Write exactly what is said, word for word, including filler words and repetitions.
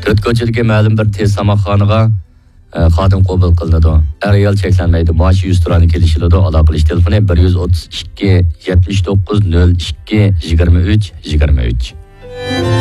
to'rt ko'chadagi ma'lum bir tez samoxonaga xodim qabul qilinadi. Arial cheklanmaydi. Maash yuz turani kelishiladi. Aloqa qilish telefoni bir yuz o'ttiz ikki yetmish to'qqiz nol ikki yigirma uch yigirma uch.